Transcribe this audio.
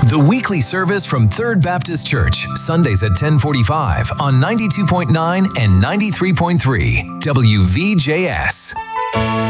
The weekly service from Third Baptist Church, Sundays at 10:45 on 92.9 and 93.3 WVJS.